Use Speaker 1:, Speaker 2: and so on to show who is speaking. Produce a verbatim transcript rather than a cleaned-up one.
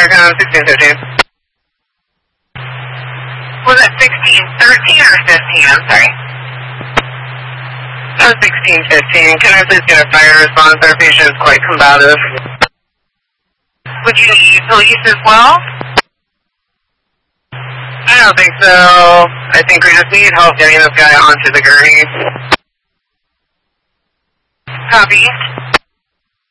Speaker 1: Intercom sixteen fifteen.
Speaker 2: Was it sixteen thirteen or fifteen? I'm sorry.
Speaker 1: Oh, sixteen fifteen. Can I please get a fire response? Our patient is quite combative.
Speaker 2: Would you need police as well?
Speaker 1: I don't think so. I think we just need help getting this guy onto the gurney.
Speaker 2: Copy.